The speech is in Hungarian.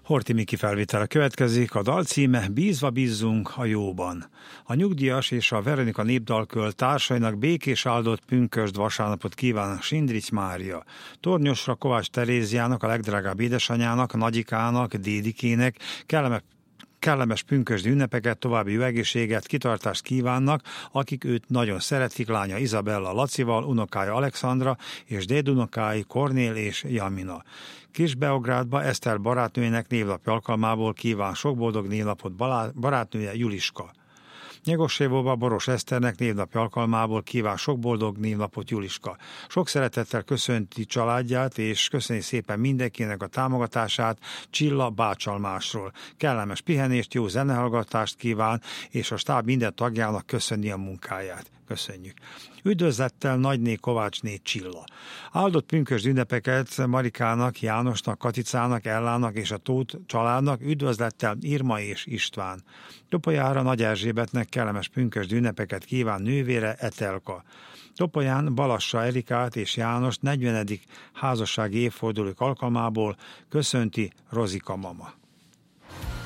Horthy Miki felvétele következik, a dal címe Bízva bízzunk a jóban. A nyugdíjas és a Veronika Népdalköl társainak békés áldott pünkösd vasárnapot kíván Sindrics Mária. Tornyosra Kovács Teréziának, a legdrágább édesanyjának, nagyikának, dédikének kellemes pünkösdi ünnepeket, további jó egészséget, kitartást kívánnak, akik őt nagyon szeretik, lánya Izabella Lacival, unokája Alexandra és dédunokái Kornél és Jamina. Kisbeográdba Eszter barátnőjének névnapja alkalmából kíván sok boldog névnapot barátnője Juliska. Nyegossévóba Boros Eszternek névnapja alkalmából kíván sok boldog névnapot Juliska. Sok szeretettel köszönti családját, és köszöni szépen mindenkinek a támogatását Csilla Bácsalmásról. Kellemes pihenést, jó zenehallgatást kíván, és a stáb minden tagjának köszöni a munkáját. Köszönjük. Üdvözlettel Nagyné Kovácsné Csilla. Áldott pünkösd ünnepeket Marikának, Jánosnak, Katicának, Ellának és a Tóth családnak, üdvözlettel Irma és István. Topolyára Nagy Erzsébetnek kellemes pünkösd ünnepeket kíván nővére Etelka. Topolyán Balassa Erikát és Jánost 40. házassági évfordulók alkalmából köszönti Rozika mama.